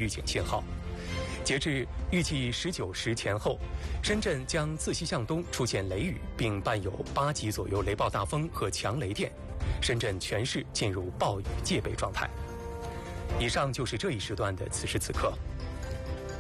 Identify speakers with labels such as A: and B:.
A: 预警信号。截至预计19时前后，深圳将自西向东出现雷雨，并伴有8级左右雷暴大风和强雷电，深圳全市进入暴雨戒备状态。以上就是这一时段的此时此刻。